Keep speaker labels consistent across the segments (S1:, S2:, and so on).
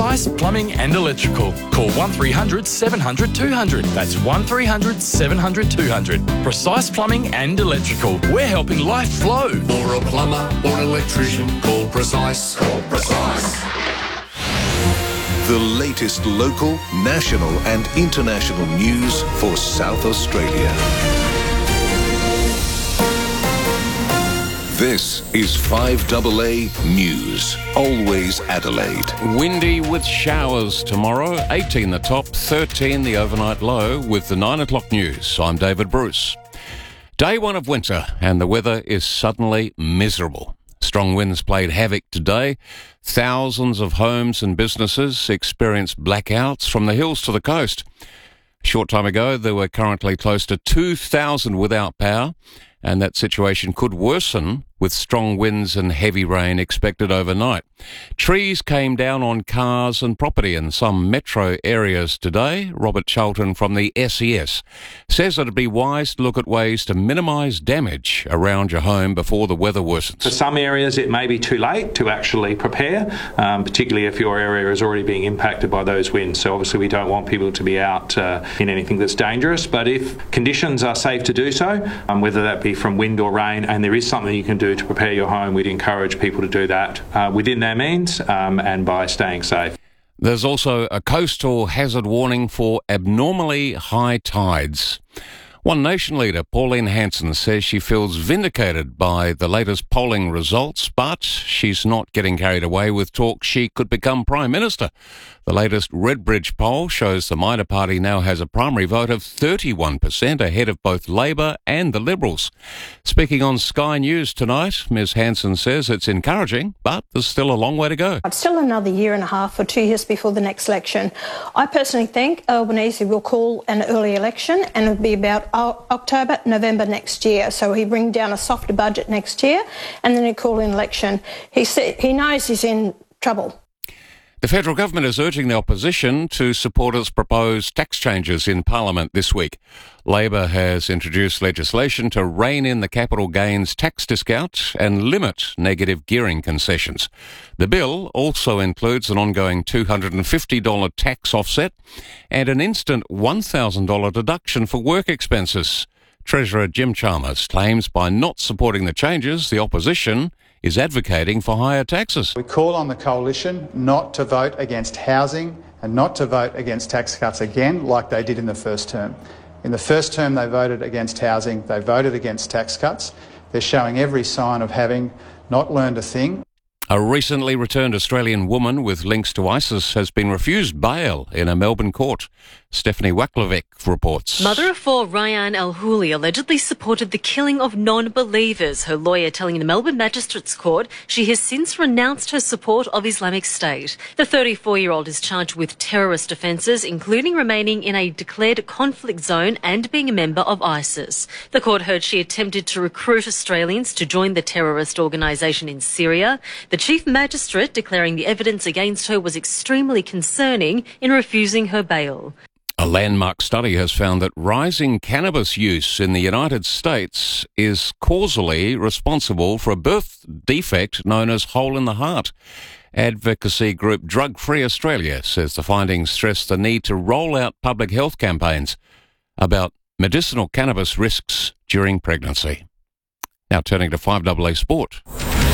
S1: Precise Plumbing and Electrical. Call 1300 700 200. That's 1300 700 200. Precise Plumbing and Electrical. We're helping life flow.
S2: For a plumber or an electrician, call Precise. Call Precise.
S3: The latest local, national and international news for South Australia. This is 5AA News. Always Adelaide.
S4: Windy with showers tomorrow. 18 the top, 13 the overnight low with the 9 o'clock news. I'm David Bruce. Day one of winter and the weather is suddenly miserable. Strong winds played havoc today. Thousands of homes and businesses experienced blackouts from the hills to the coast. A short time ago, there were currently close to 2,000 without power, and that situation could worsen with strong winds and heavy rain expected overnight. Trees came down on cars and property in some metro areas today. Robert Charlton from the SES says it'd be wise to look at ways to minimise damage around your home before the weather worsens.
S5: For some areas it may be too late to actually prepare, particularly if your area is already being impacted by those winds. So obviously we don't want people to be out in anything that's dangerous, but if conditions are safe to do so, whether that be from wind or rain, and there is something you can do to prepare your home, we'd encourage people to do that within their means and by staying safe.
S4: There's also a coastal hazard warning for abnormally high tides. One Nation leader, Pauline Hanson, says she feels vindicated by the latest polling results, but she's not getting carried away with talk she could become Prime Minister. The latest Redbridge poll shows the minor party now has a primary vote of 31%, ahead of both Labor and the Liberals. Speaking on Sky News tonight, Ms Hanson says it's encouraging, but there's still a long way to go.
S6: It's still another year and a half or 2 years before the next election. I personally think Albanese will call an early election, and it'll be about October, November next year. So he'll bring down a softer budget next year, and then he'll call an election. He knows he's in trouble.
S4: The federal government is urging the opposition to support its proposed tax changes in Parliament this week. Labor has introduced legislation to rein in the capital gains tax discount and limit negative gearing concessions. The bill also includes an ongoing $250 tax offset and an instant $1,000 deduction for work expenses. Treasurer Jim Chalmers claims by not supporting the changes, the opposition is advocating for higher taxes.
S7: We call on the coalition not to vote against housing and not to vote against tax cuts again like they did in the first term. In the first term they voted against housing, they voted against tax cuts. They're showing every sign of having not learned a thing.
S4: A recently returned Australian woman with links to ISIS has been refused bail in a Melbourne court. Stephanie Waklovic reports.
S8: Mother of four Ryan Al-Houli allegedly supported the killing of non-believers. Her lawyer telling the Melbourne Magistrates Court she has since renounced her support of Islamic State. The 34-year-old is charged with terrorist offences, including remaining in a declared conflict zone and being a member of ISIS. The court heard she attempted to recruit Australians to join the terrorist organisation in Syria. The Chief Magistrate declaring the evidence against her was extremely concerning in refusing her bail.
S4: A landmark study has found that rising cannabis use in the United States is causally responsible for a birth defect known as hole in the heart. Advocacy group Drug Free Australia says the findings stress the need to roll out public health campaigns about medicinal cannabis risks during pregnancy. Now turning to 5AA Sport.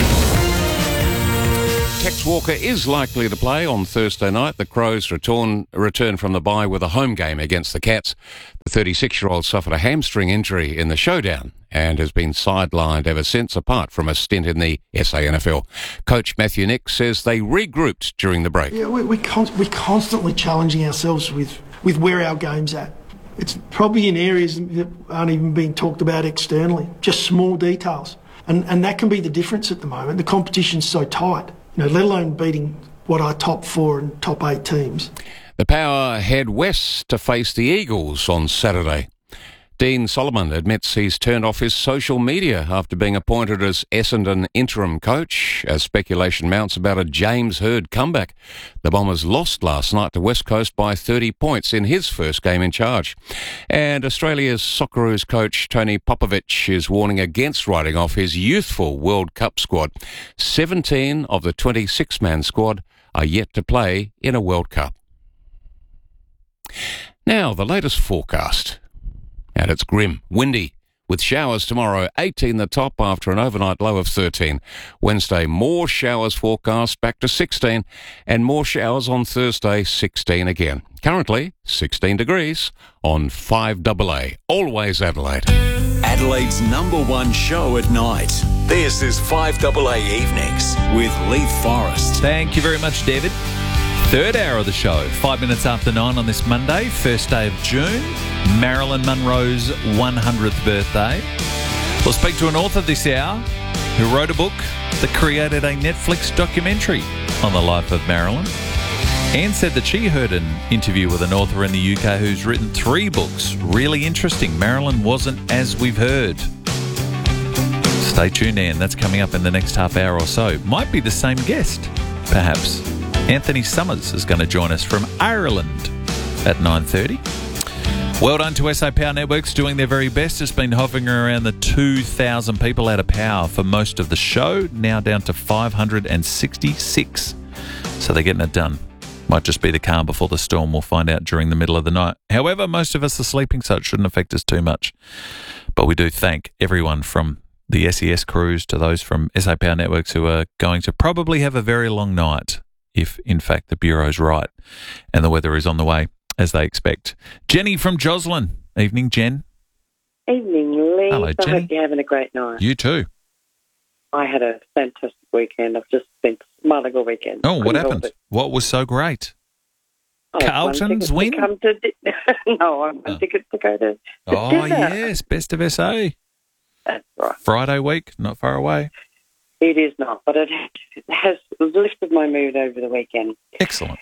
S4: Tex Walker is likely to play on Thursday night. The Crows return from the bye with a home game against the Cats. The 36-year-old suffered a hamstring injury in the showdown and has been sidelined ever since, apart from a stint in the SANFL. Coach Matthew Nick says they regrouped during the break.
S9: Yeah, we're constantly challenging ourselves with where our game's at. It's probably in areas that aren't even being talked about externally, just small details. And that can be the difference at the moment. The competition's so tight. Let alone beating what are top 4 and top 8 teams.
S4: The Power head west to face the Eagles on Saturday. Dean Solomon admits he's turned off his social media after being appointed as Essendon interim coach, as speculation mounts about a James Hird comeback. The Bombers lost last night to West Coast by 30 points in his first game in charge. And Australia's Socceroos coach Tony Popovic is warning against writing off his youthful World Cup squad. 17 of the 26-man squad are yet to play in a World Cup. Now, the latest forecast. And it's grim, windy, with showers tomorrow, 18 the top after an overnight low of 13. Wednesday, more showers forecast, back to 16, and more showers on Thursday, 16 again. Currently, 16 degrees on 5AA, always Adelaide.
S10: Adelaide's #1 show at night. This is 5AA Evenings with Leith Forrest.
S11: Thank you very much, David. Third hour of the show, 5 minutes after 9 on this Monday, first day of June, Marilyn Monroe's 100th birthday. We'll speak to an author this hour who wrote a book that created a Netflix documentary on the life of Marilyn. Anne said that she heard an interview with an author in the UK who's written 3 books. Really interesting. Marilyn wasn't as we've heard. Stay tuned, Anne. That's coming up in the next half hour or so. Might be the same guest, perhaps. Anthony Summers is going to join us from Ireland at 9:30. Well done to SA Power Networks, doing their very best. It's been hovering around the 2,000 people out of power for most of the show, now down to 566. So they're getting it done. Might just be the calm before the storm. We'll find out during the middle of the night. However, most of us are sleeping, so it shouldn't affect us too much. But we do thank everyone from the SES crews to those from SA Power Networks who are going to probably have a very long night, if, in fact, the Bureau's right and the weather is on the way, as they expect. Jenny from Joslin. Evening, Jen.
S12: Evening, Lee.
S11: Hello,
S12: I
S11: Jenny.
S12: hope you're having a great night.
S11: You too.
S12: I had a fantastic weekend. I've just been smiling all weekend.
S11: Oh, what
S12: Couldn't help
S11: happened?
S12: it.
S11: What was so great?
S12: I won
S11: Carlton's
S12: tickets to
S11: win?
S12: come to no, I won tickets to go to
S11: Oh,
S12: dinner.
S11: yes. Best of SA.
S12: That's right.
S11: Friday week, not far away.
S12: It is not, but it has lifted my mood over the weekend.
S11: Excellent.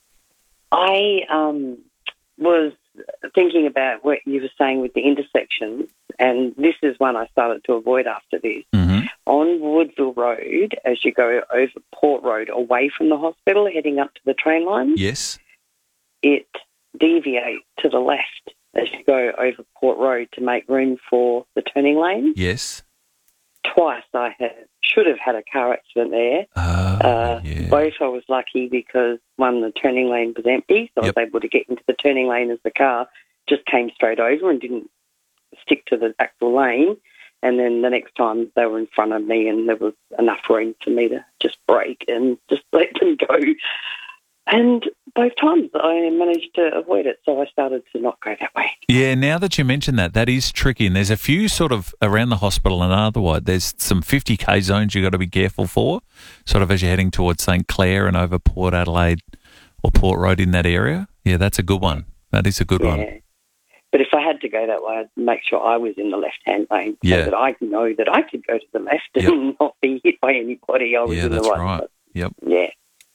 S12: I was thinking about what you were saying with the intersections, and this is one I started to avoid after this.
S11: Mm-hmm.
S12: On Woodville Road, as you go over Port Road away from the hospital, heading up to the train line,
S11: Yes.
S12: it deviates to the left as you go over Port Road to make room for the turning lane.
S11: Yes.
S12: Twice I should have had a car accident there.
S11: Yeah.
S12: Both I was lucky because, one, the turning lane was empty, so
S11: Yep.
S12: I was able to get into the turning lane as the car just came straight over and didn't stick to the actual lane. And then the next time they were in front of me and there was enough room for me to just brake and just let them go. And both times I managed to avoid it, so I started to not go that way.
S11: Yeah, now that you mention that, that is tricky. And there's a few sort of around the hospital and otherwise. There's some 50k zones you've got to be careful for, sort of as you're heading towards St Clair and over Port Adelaide or Port Road in that area. Yeah, that's a good one. That is a good one.
S12: But if I had to go that way, I'd make sure I was in the left-hand lane
S11: Yeah.
S12: so that I know that I could go to the left and not be hit by anybody. I was
S11: Yeah,
S12: in the
S11: that's
S12: right.
S11: right.
S12: Spot.
S11: Yep.
S12: Yeah.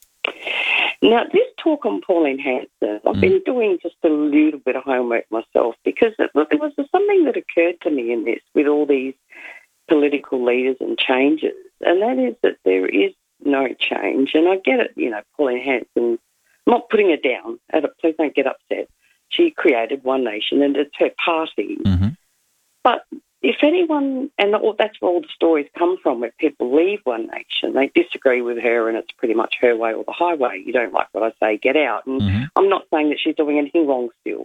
S12: Now, this talk on Pauline Hanson, I've been doing just a little bit of homework myself because there was something that occurred to me in this with all these political leaders and changes, and that is that there is no change. And I get it, Pauline Hanson, I'm not putting her down. Please don't get upset. She created One Nation and it's her party.
S11: Mm-hmm.
S12: But if anyone, and that's where all the stories come from, where people leave One Nation, they disagree with her and it's pretty much her way or the highway. You don't like what I say, get out. And I'm not saying that she's doing anything wrong still.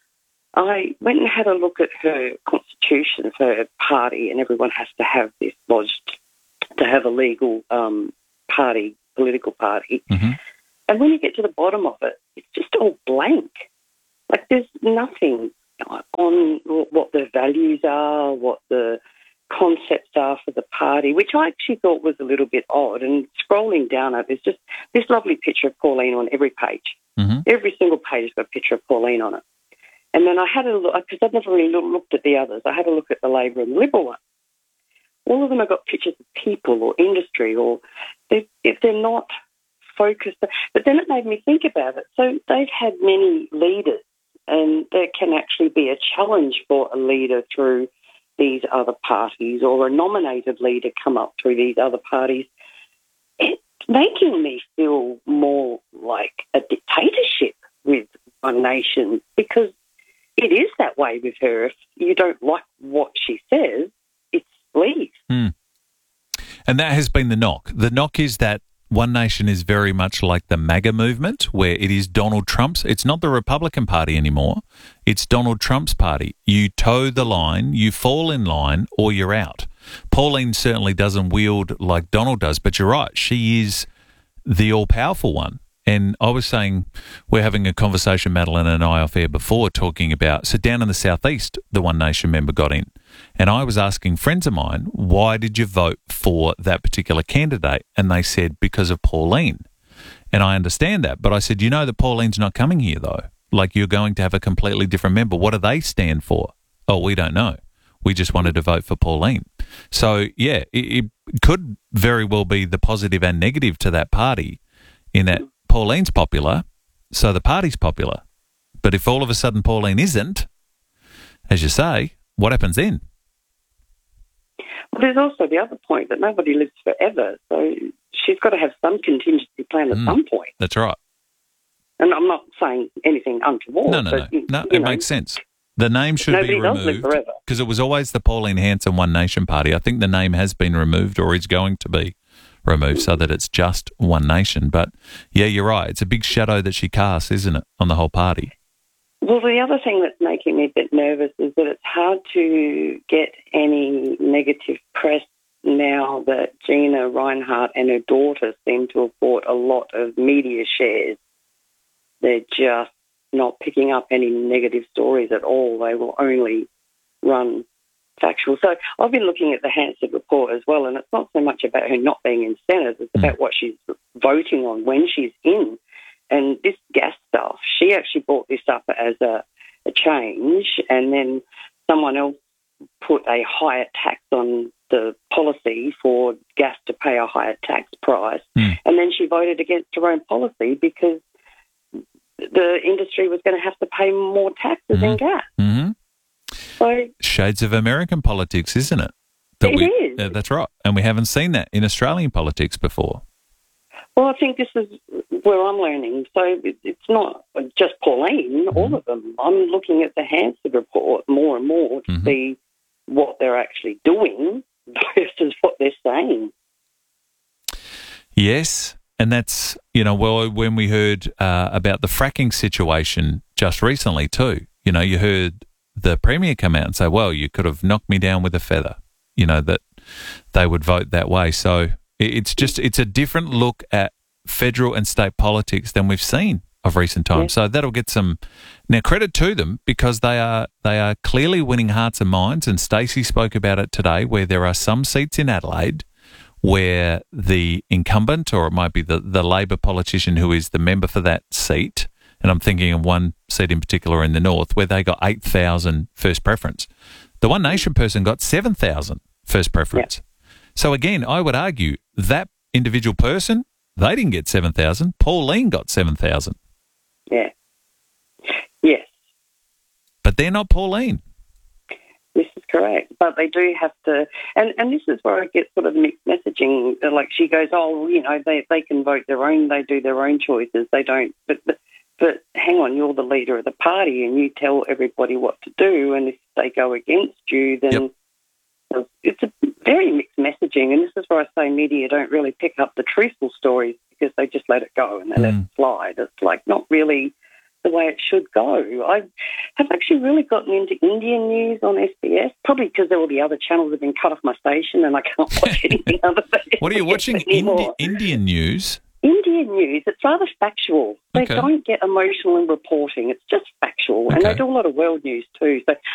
S12: I went and had a look at her constitution for her party, and everyone has to have this lodged to have a legal party, political party.
S11: Mm-hmm.
S12: And when you get to the bottom of it, it's just all blank. Like there's nothing on what the values are, what the concepts are for the party, which I actually thought was a little bit odd. And scrolling down it, there's just this lovely picture of Pauline on every page.
S11: Mm-hmm.
S12: Every single page has got a picture of Pauline on it. And then I had a look, because I've never really looked at the others, I had a look at the Labor and the Liberal one. All of them have got pictures of people or industry, or if they're not focused. But then it made me think about it. So they've had many leaders, and there can actually be a challenge for a leader through these other parties, or a nominated leader come up through these other parties. It's making me feel more like a dictatorship with One Nation, because it is that way with her. If you don't like what she says, it's leave.
S11: And that has been the knock. The knock is that One Nation is very much like the MAGA movement, where it is Donald Trump's. It's not the Republican Party anymore. It's Donald Trump's party. You toe the line, you fall in line, or you're out. Pauline certainly doesn't wield like Donald does, but you're right. She is the all-powerful one. And I was saying, we're having a conversation, Madeline and I, off air before, talking about, so down in the southeast, the One Nation member got in. And I was asking friends of mine, why did you vote for that particular candidate? And they said, because of Pauline. And I understand that. But I said, you know that Pauline's not coming here, though. Like, you're going to have a completely different member. What do they stand for? Oh, we don't know. We just wanted to vote for Pauline. So, yeah, it could very well be the positive and negative to that party in that Pauline's popular, so the party's popular. But if all of a sudden Pauline isn't, as you say, what happens then?
S12: Well, there's also the other point that nobody lives forever, so she's got to have some contingency plan at some point.
S11: That's right.
S12: And I'm not saying anything untoward.
S11: No, it makes sense. The name should be removed. Nobody does live forever. Because it was always the Pauline Hanson One Nation Party. I think the name has been removed or is going to be removed so that it's just One Nation. But, yeah, you're right. It's a big shadow that she casts, isn't it, on the whole party?
S12: Well, the other thing that's making me a bit nervous is that it's hard to get any negative press now that Gina Rinehart and her daughter seem to have bought a lot of media shares. They're just not picking up any negative stories at all. They will only run factual. So I've been looking at the Hansard report as well, and it's not so much about her not being in Senate, it's about what she's voting on when she's in. And this gas stuff, she actually brought this up as a change, and then someone else put a higher tax on the policy for gas to pay a higher tax price, and then she voted against her own policy because the industry was going to have to pay more taxes in gas. So,
S11: shades of American politics, isn't it?
S12: It is.
S11: That's right. And we haven't seen that in Australian politics before.
S12: Well, I think this is where I'm learning. So it's not just Pauline, all of them. I'm looking at the Hansard report more and more to see what they're actually doing versus what they're saying.
S11: Yes, and that's, when we heard about the fracking situation just recently too, you heard the Premier come out and say, well, you could have knocked me down with a feather, that they would vote that way. So it's a different look at federal and state politics than we've seen of recent times. So that'll get some now credit to them because they are clearly winning hearts and minds. And Stacey spoke about it today, where there are some seats in Adelaide where the incumbent, or it might be the Labor politician who is the member for that seat, and I'm thinking of one seat in particular in the north, where they got 8,000 first preference. The One Nation person got 7,000 first preference. So again, I would argue that individual person, they didn't get 7,000. Pauline got 7,000.
S12: Yeah. Yes.
S11: But they're not Pauline.
S12: This is correct. But they do have to, and this is where I get sort of mixed messaging. Like she goes, they can vote their own, they do their own choices. They don't, but hang on, you're the leader of the party and you tell everybody what to do. And if they go against you, then it's a very mixed messaging. And this is where I say media don't really pick up the truthful stories because they just let it go and they let it slide. It's like not really the way it should go. I have actually really gotten into Indian news on SBS, probably because all the other channels have been cut off my station and I can't watch anything other than
S11: What are you watching? Indian news?
S12: Indian news, it's rather factual. They don't get emotional in reporting. It's just factual. And they do a lot of world news too. So